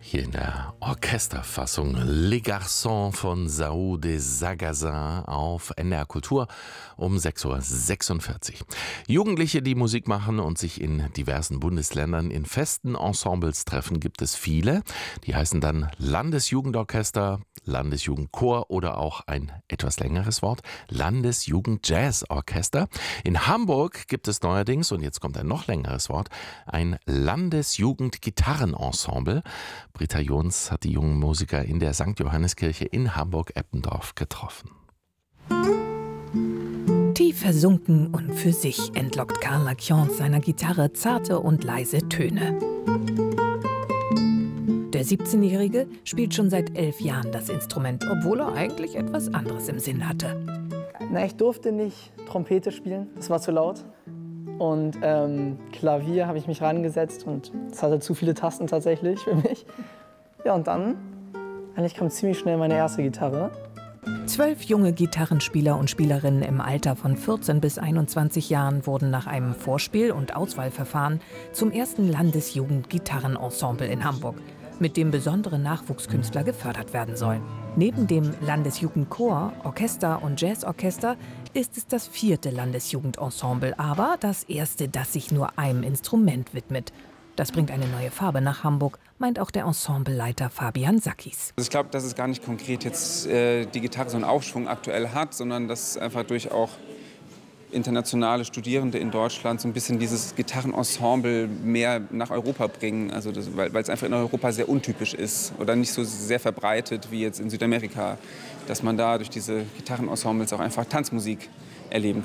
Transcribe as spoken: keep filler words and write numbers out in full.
Hier in der Orchesterfassung Les Garçons von São de Sagazin auf N D R Kultur um sechs Uhr sechsundvierzig. Jugendliche, die Musik machen und sich in diversen Bundesländern in festen Ensembles treffen, gibt es viele. Die heißen dann Landesjugendorchester, Landesjugendchor oder auch ein etwas längeres Wort, Landesjugendjazzorchester. In Hamburg gibt es neuerdings, und jetzt kommt ein noch längeres Wort, ein Landesjugendgitarrenensemble. Britta Jons hat die jungen Musiker in der Sankt Johanneskirche in Hamburg-Eppendorf getroffen. Tief versunken und für sich entlockt Karl Lackiance seiner Gitarre zarte und leise Töne. Der siebzehnjährige spielt schon seit elf Jahren das Instrument, obwohl er eigentlich etwas anderes im Sinn hatte. Na, ich durfte nicht Trompete spielen, das war zu laut. Und ähm, Klavier habe ich mich rangesetzt und es hatte zu viele Tasten tatsächlich für mich. Ja, und dann, eigentlich kam ziemlich schnell meine erste Gitarre. Zwölf junge Gitarrenspieler und Spielerinnen im Alter von vierzehn bis einundzwanzig Jahren wurden nach einem Vorspiel- und Auswahlverfahren zum ersten Landesjugendgitarrenensemble in Hamburg, mit dem besondere Nachwuchskünstler gefördert werden sollen. Neben dem Landesjugendchor, Orchester und Jazzorchester ist es das vierte Landesjugendensemble, aber das erste, das sich nur einem Instrument widmet. Das bringt eine neue Farbe nach Hamburg, meint auch der Ensembleleiter Fabian Sackis. Also ich glaube, dass es gar nicht konkret jetzt äh, die Gitarre so einen Aufschwung aktuell hat, sondern dass einfach durch auch internationale Studierende in Deutschland so ein bisschen dieses Gitarrenensemble mehr nach Europa bringen, also das, weil es einfach in Europa sehr untypisch ist oder nicht so sehr verbreitet wie jetzt in Südamerika, dass man da durch diese Gitarrenensembles auch einfach Tanzmusik erleben kann.